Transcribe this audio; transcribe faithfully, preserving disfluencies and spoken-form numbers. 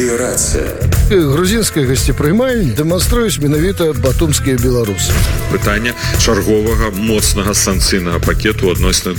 Радиорация. Грузинская гостепрымальня дэманструюць менавіта батумскія беларусы. Пытанне чарговага моцнага санкцыйнага пакету адносна